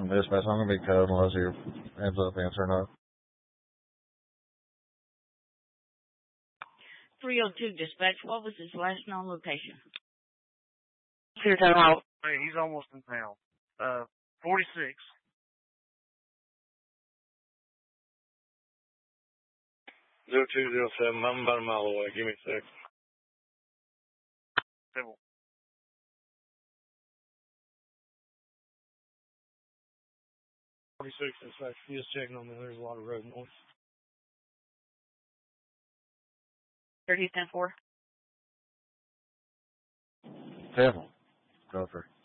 Dispatch. I'm going to be cut unless he ends up answering up. 302 Dispatch, what was his last known location? Hey, he's almost in town. 46. Zero 0207, I'm about a mile away. Give me a sec. Civil. 46, in fact, just checking on me. There's a lot of road noise. 3010-4. Careful. Go for it.